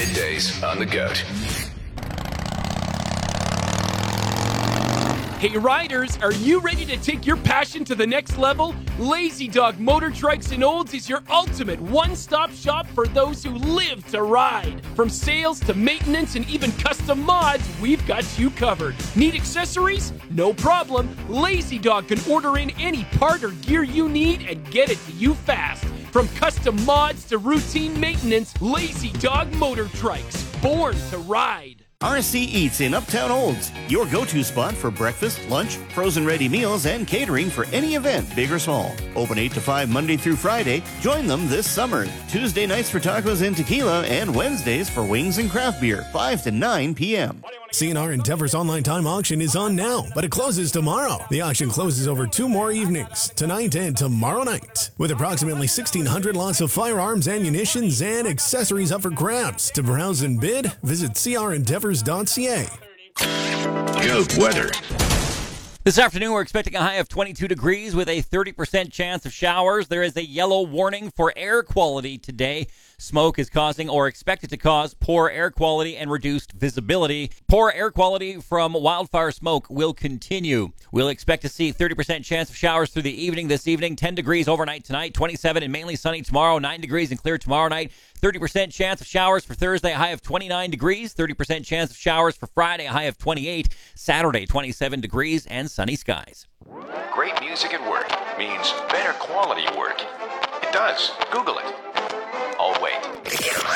Middays on the Goat. Hey riders, are you ready to take your passion to the next level? Lazy Dog Motor Trikes and Olds is your ultimate one-stop shop for those who live to ride. From sales to maintenance and even custom mods, we've got you covered. Need accessories? No problem. Lazy Dog can order in any part or gear you need and get it to you fast. From custom mods to routine maintenance, Lazy Dog Motor Trikes, born to ride. RC Eats in Uptown Olds, your go-to spot for breakfast, lunch, frozen ready meals, and catering for any event, big or small. Open 8 to 5 Monday through Friday. Join them this summer. Tuesday nights for tacos and tequila, and Wednesdays for wings and craft beer, 5 to 9 p.m. C&R Endeavor's online time auction is on now, but it closes tomorrow. The auction closes over 2 more evenings, tonight and tomorrow night, with approximately 1,600 lots of firearms, ammunitions, and accessories up for grabs. To browse and bid, visit crendeavors.ca. Goat weather. This afternoon, we're expecting a high of 22 degrees with a 30% chance of showers. There is a yellow warning for air quality today. Smoke is causing or expected to cause poor air quality and reduced visibility. Poor air quality from wildfire smoke will continue. We'll expect to see 30% chance of showers through the evening this evening. 10 degrees overnight tonight, 27 and mainly sunny tomorrow, 9 degrees and clear tomorrow night. 30% chance of showers for Thursday, a high of 29 degrees. 30% chance of showers for Friday, a high of 28. Saturday, 27 degrees and sunny skies. Great music at work means better quality work. It does. Google it. I'll wait.